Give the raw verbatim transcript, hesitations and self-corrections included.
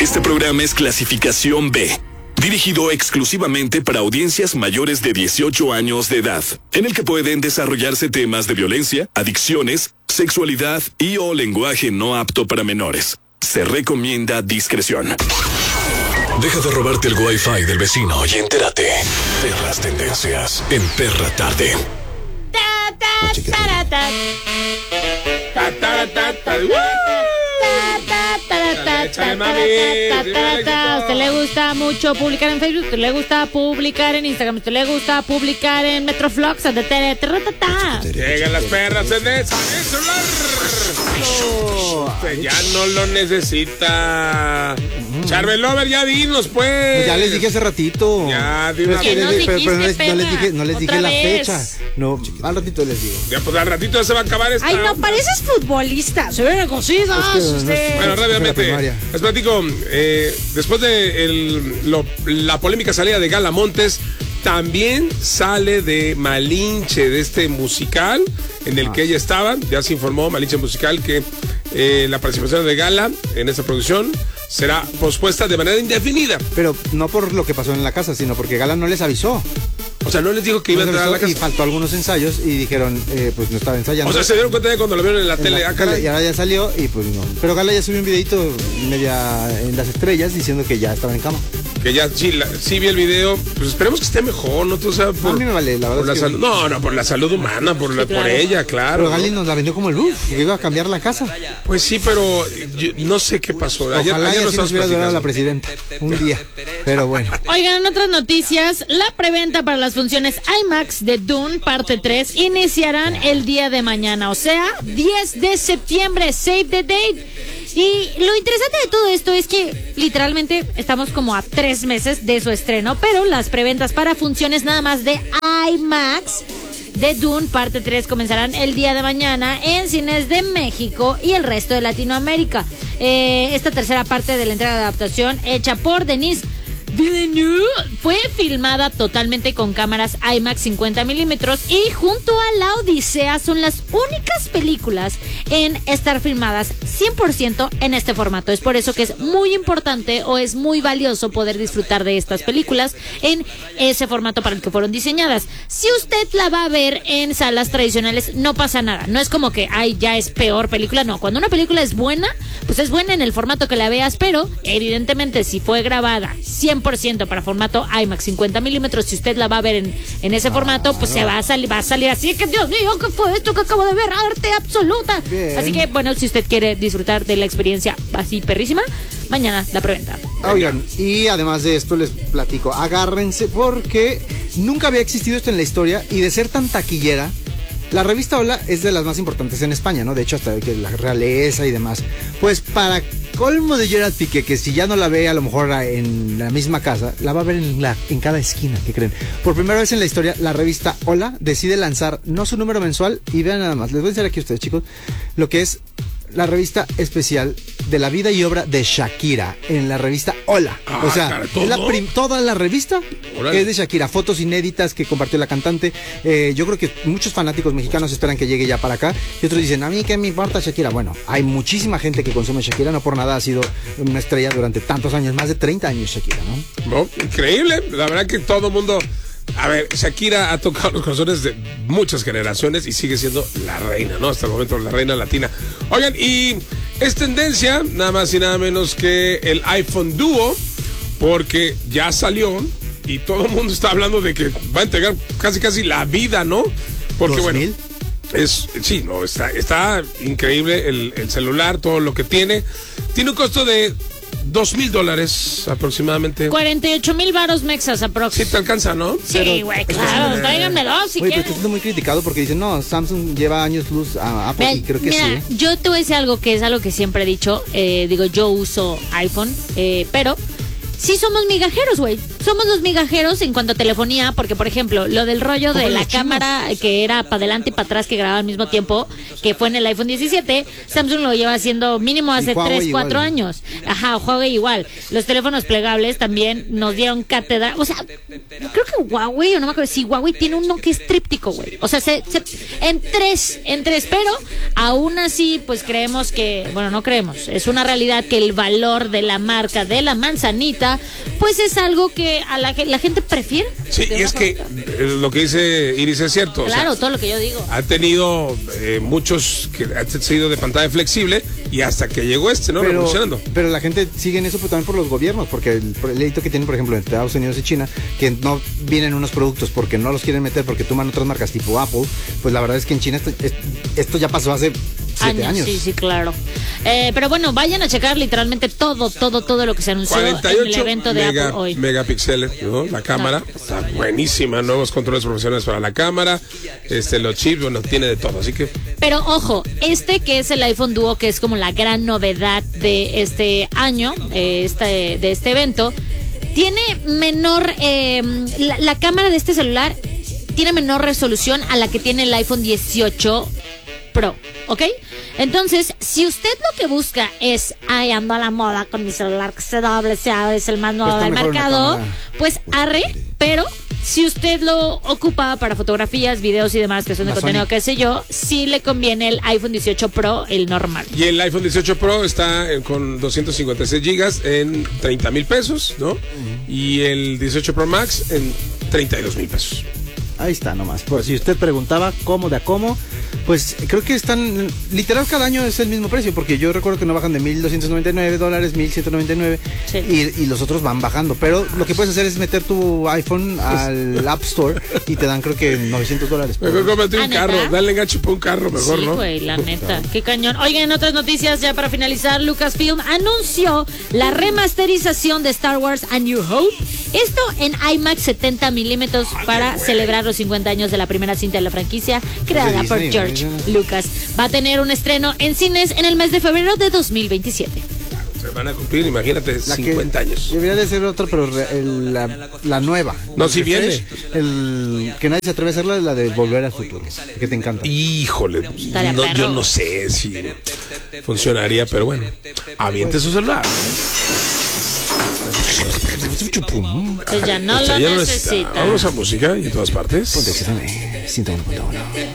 Este programa es clasificación B, dirigido exclusivamente para audiencias mayores de dieciocho años de edad, en el que pueden desarrollarse temas de violencia, adicciones, sexualidad y o lenguaje no apto para menores. Se recomienda discreción. Deja de robarte el wifi del vecino y entérate de las tendencias en Perra Tarde. Ta, ta, ta, ta. Ta, ta, ta, ta. ¿A usted le gusta mucho publicar en Facebook? ¿A usted le gusta publicar en Instagram? ¿A usted le gusta publicar en Metroflux? Llegan las perras en el celular. Usted ya no lo necesita. Charbel Lover, ya dinos, pues. Ya les dije hace ratito. Ya, dinos. ¿Qué nos dijiste, pero, pero no les, no les dije, no les dije la vez? fecha. No, al ratito les digo. Ya, pues al ratito ya se va a acabar esta. Ay, no, pareces futbolista. Se ven cosidas. Es que no usted. es- Bueno, rápidamente, primaria. les platico, eh, después de el, lo- la polémica salida de Gala Montes, también sale de Malinche, de este musical en el Ah. que ella estaba. Ya se informó Malinche Musical que eh, la participación de Gala en esta producción será pospuesta de manera indefinida. Pero no por lo que pasó en la casa, sino porque Gala no les avisó. O sea, no les dijo que iba a No les entrar a la avisó y casa. faltó algunos ensayos y dijeron, eh, pues no estaba ensayando. O sea, se dieron cuenta ya cuando lo vieron en la En tele. la Ah, tele, caray. y ahora ya salió y pues no. Pero Gala ya subió un videito media en las estrellas diciendo que ya estaba en cama. Que ya sí, la- sí vi el video. Pues esperemos que esté mejor, ¿no? Tú, o sea, por, A mí me vale, la verdad por la es que- salud. No, no, por la salud humana, por, la, por ella, claro. Pero Gali nos la vendió como el uff, que iba a cambiar la casa. Pues sí, pero yo no sé qué pasó. Ayer, Ojalá ayer ya lo sí nos estábamos hubiera durado la platicando. presidenta un día. Pero bueno. Oigan, en otras noticias, la preventa para las funciones IMAX de Dune parte tres iniciarán el día de mañana, o sea, diez de septiembre, save the date. Y lo interesante de todo esto es que literalmente estamos como a tres meses de su estreno, pero las preventas para funciones nada más de IMAX de Dune parte tres comenzarán el día de mañana en cines de México y el resto de Latinoamérica. Eh, esta tercera parte de la entrega de adaptación hecha por Denis Villeneuve fue filmada totalmente con cámaras IMAX cincuenta milímetros y junto a La Odisea son las únicas películas en estar filmadas cien por ciento en este formato. Es por eso que es muy importante o es muy valioso poder disfrutar de estas películas en ese formato para el que fueron diseñadas. Si usted la va a ver en salas tradicionales, no pasa nada. No es como que, ay, ya es peor película. No, cuando una película es buena, pues es buena en el formato que la veas, pero evidentemente si fue grabada cien por ciento para formato IMAX cincuenta milímetros, si usted la va a ver en, en ese formato, pues se va a salir, va a salir así que, Dios mío, ¿qué fue esto que acabo de ver? Arte absoluta. Bien. Así que, bueno, si usted quiere disfrutar de la experiencia así perrísima, mañana la preventa. Oigan, y además de esto les platico, agárrense porque nunca había existido esto en la historia y de ser tan taquillera, la revista Hola es de las más importantes en España, ¿no? De hecho, hasta que la realeza y demás. Pues para colmo de Gerard Piqué, que si ya no la ve a lo mejor en la misma casa, la va a ver en, la, en cada esquina, ¿qué creen? Por primera vez en la historia, la revista Hola decide lanzar no su número mensual, y vean nada más, les voy a enseñar aquí a ustedes, chicos, lo que es la revista especial de la vida y obra de Shakira en la revista Hola. Ah, o sea, cara, es la ¿todo? prim- toda la revista Órale. que es de Shakira, fotos inéditas que compartió la cantante. Eh, yo creo que muchos fanáticos mexicanos esperan que llegue ya para acá y otros dicen, a mí qué me importa Shakira. Bueno, hay muchísima gente que consume Shakira, no por nada ha sido una estrella durante tantos años, más de treinta años Shakira, ¿no? No, increíble. La verdad que todo el mundo. A ver, Shakira ha tocado los corazones de muchas generaciones y sigue siendo la reina, ¿no? Hasta el momento la reina latina. Oigan, y es tendencia, nada más y nada menos que el iPhone Duo, porque ya salió y todo el mundo está hablando de que va a entregar casi casi la vida, ¿no? Porque ¿dos bueno. mil? Es, sí, no, está, está increíble el, el celular, todo lo que tiene. Tiene un costo de dos mil dólares aproximadamente. cuarenta y ocho mil varos mexas aprox. Sí te alcanza, ¿no? Sí, güey, claro, tráiganmelo si Oye, pero quieren. está siendo muy criticado porque dicen, no, Samsung lleva años luz a Apple Mira, y creo que mira, sí. ¿eh? yo te voy a decir algo que es algo que siempre he dicho. Eh, digo, yo uso iPhone, eh, pero sí somos migajeros, güey. somos los migajeros en cuanto a telefonía, porque por ejemplo, lo del rollo de la cámara que era para adelante y para atrás que grababa al mismo tiempo, que fue en el iPhone diecisiete, Samsung lo lleva haciendo mínimo hace tres, cuatro años. Ajá, Huawei igual. Los teléfonos plegables también nos dieron cátedra. O sea, creo que Huawei, o no me acuerdo si Huawei tiene uno que es tríptico, güey. O sea, se, se, en tres, en tres, pero aún así, pues creemos que, bueno, no creemos, es una realidad que el valor de la marca de la manzanita, pues es algo que a la, la gente prefiere. Sí, y es que eh, lo que dice Iris es cierto. Claro, o sea, todo lo que yo digo. ha tenido eh, muchos que han sido de pantalla flexible y hasta que llegó este, ¿no? Pero, Revolucionando. pero la gente sigue en eso pues, también por los gobiernos, porque el, por el edito que tienen, por ejemplo, en Estados Unidos y China, que no vienen unos productos porque no los quieren meter, porque toman otras marcas tipo Apple, pues la verdad es que en China esto, esto ya pasó hace siete años. años. Sí, sí, claro. Eh, pero bueno, vayan a checar literalmente todo, todo, todo lo que se anunció en el evento de mega, Apple hoy. Megapíxeles, ¿no? La cámara no. está buenísima, nuevos controles profesionales para la cámara, este, los chips, bueno, tiene de todo, así que. Pero ojo, este que es el iPhone Duo, que es como la gran novedad de este año, eh, este, de este evento, tiene menor, eh, la, la cámara de este celular tiene menor resolución a la que tiene el iPhone dieciocho Pro, ¿ok? Entonces, si usted lo que busca es, ay, ando a la moda con mi celular que se doble, se abre, es el más nuevo del mercado, pues arre, pero si usted lo ocupa para fotografías, videos y demás que son de La contenido, Sony. qué sé yo, sí le conviene el iPhone dieciocho Pro, el normal. Y el iPhone dieciocho Pro está en- con doscientos cincuenta y seis gigas en treinta mil pesos, ¿no? Y el dieciocho Pro Max en treinta y dos mil pesos. Ahí está nomás. Por si usted preguntaba cómo de a cómo, pues creo que están, literal cada año es el mismo precio, porque yo recuerdo que no bajan de mil doscientos noventa y nueve dólares, mil ciento noventa y nueve, Sí. y, y los otros van bajando. Pero lo que puedes hacer es meter tu iPhone al App Store y te dan creo que novecientos dólares. por- Mejor cómprate ¿Ah, un carro, neta? dale enganche para un carro mejor, Sí, ¿no? güey, la neta. Qué cañón. Oigan, en otras noticias, ya para finalizar, Lucasfilm anunció la remasterización de Star Wars A New Hope. Esto en IMAX setenta milímetros para celebrar los cincuenta años de la primera cinta de la franquicia creada De por Disney, George ¿no? Lucas. Va a tener un estreno en cines en el mes de febrero de dos mil veintisiete. Se van a cumplir, imagínate, La que cincuenta años. Debería de ser otra, pero re- el- la, la nueva. No, El sí refresh, viene. El que nadie se atreve a hacerla es la de Volver al Futuro, que te encanta. Híjole, Estaría no, perro. yo no sé si funcionaría, pero bueno, aviente su celular. Entonces ya no O sea, lo ya no necesita. Vamos a música y en todas partes. Ponte X F M ciento uno punto uno.